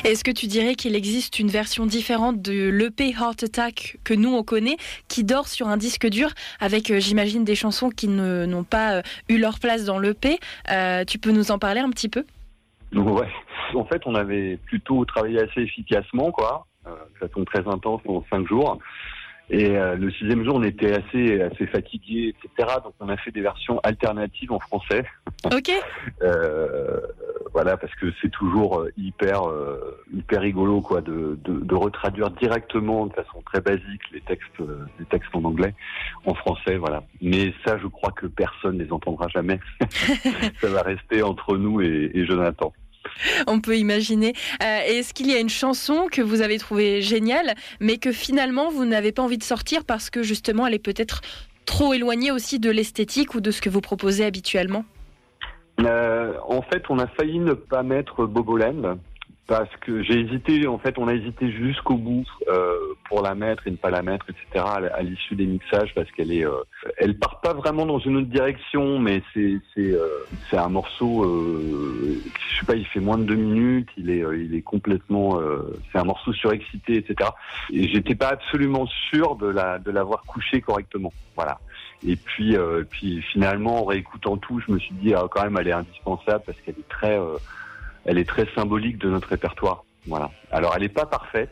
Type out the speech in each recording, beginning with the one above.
Est-ce que tu dirais qu'il existe une version différente de l'EP Heart Attack que nous on connaît, qui dort sur un disque dur avec, j'imagine, des chansons qui n'ont pas eu leur place dans l'EP. Tu peux nous en parler un petit peu ? Ouais. En fait, on avait plutôt travaillé assez efficacement, quoi. Ça tombe très intense en 5 jours. Et le 6e jour, on était assez fatigués, etc. Donc, on a fait des versions alternatives en français. Ok. Voilà, parce que c'est toujours hyper rigolo, quoi, de retraduire directement, de façon très basique, les textes en anglais, en français, voilà. Mais ça, je crois que personne les entendra jamais. Ça va rester entre nous et Jonathan. On peut imaginer. Est-ce qu'il y a une chanson que vous avez trouvée géniale, mais que finalement vous n'avez pas envie de sortir parce que justement elle est peut-être trop éloignée aussi de l'esthétique ou de ce que vous proposez habituellement ? En fait, on a failli ne pas mettre Boboland parce que on a hésité jusqu'au bout pour la mettre et ne pas la mettre, etc. à l'issue des mixages, parce elle part pas vraiment dans une autre direction, mais c'est un morceau, je sais pas, il fait moins de 2 minutes, il est complètement, c'est un morceau surexcité, etc. Et j'étais pas absolument sûr de l'avoir couché correctement, voilà. Et puis finalement, en réécoutant tout, je me suis dit, quand même, elle est indispensable parce qu'elle est très symbolique de notre répertoire. Voilà. Alors, elle n'est pas parfaite,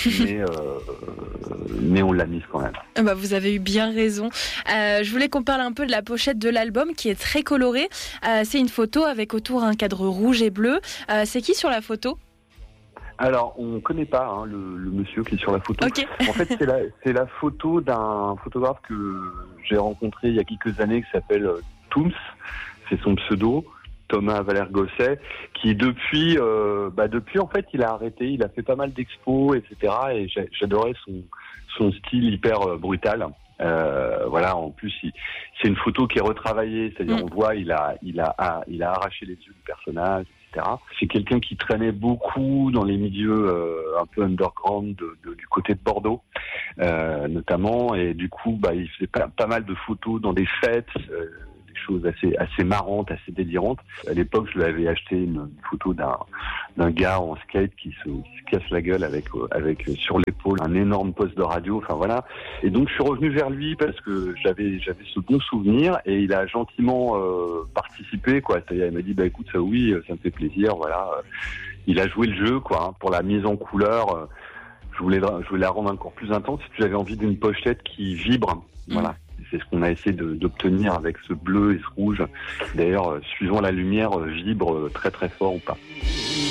mais on l'a mise quand même. Bah, vous avez eu bien raison. Je voulais qu'on parle un peu de la pochette de l'album qui est très colorée. C'est une photo avec autour un cadre rouge et bleu. C'est qui sur la photo ? Alors, on ne connaît pas le monsieur qui est sur la photo. Okay. En fait, c'est la photo d'un photographe que j'ai rencontré il y a quelques années qui s'appelle Tooms. C'est son pseudo. Thomas Valère Gosset, qui depuis en fait il a arrêté, il a fait pas mal d'expos, etc. Et j'adorais son style hyper brutal. Voilà, en plus c'est une photo qui est retravaillée, c'est-à-dire on voit il a arraché les yeux du personnage, etc. C'est quelqu'un qui traînait beaucoup dans les milieux un peu underground du côté de Bordeaux, notamment, et du coup il faisait pas mal de photos dans des fêtes. Choses assez marrantes, assez délirantes. À l'époque, je lui avais acheté une photo d'un gars en skate qui se casse la gueule avec sur l'épaule un énorme poste de radio. Enfin voilà. Et donc je suis revenu vers lui parce que j'avais ce bon souvenir et il a gentiment participé, quoi. C'est-à-dire, il m'a dit écoute, ça oui, ça me fait plaisir. Voilà. Il a joué le jeu, quoi, hein, pour la mise en couleur. Je voulais la rendre encore plus intense. J'avais envie d'une pochette qui vibre. Voilà. C'est ce qu'on a essayé d'obtenir avec ce bleu et ce rouge. D'ailleurs, suivant la lumière, vibre très très fort ou pas.